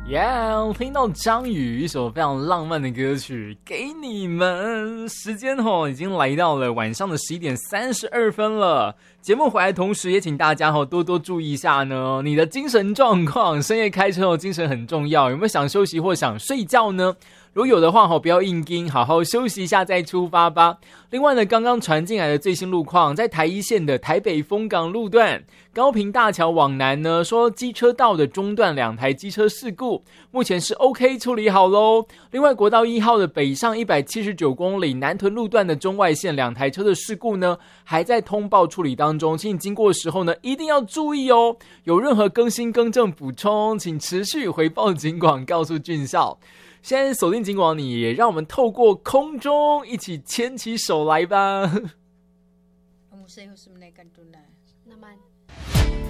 听到张宇一首非常浪漫的歌曲给你们。时间已经来到了晚上的11点32分了。节目回来的同时也请大家多多注意一下呢，你的精神状况。深夜开车精神很重要，有没有想休息或想睡觉呢？如果有的话不要硬盯，好好休息一下再出发吧。另外呢，刚刚传进来的最新路况，在台一线的台北丰港路段高屏大桥往南呢，说机车道的中段2台机车事故，目前是 OK 处理好咯。另外国道1号的北上179公里南屯路段的中外线2台车的事故呢，还在通报处理当中，请你经过的时候呢一定要注意哦。有任何更新更正补充，请持续回报警广告诉俊孝。现在锁定警广，你也让我们透过空中一起牵起手来吧。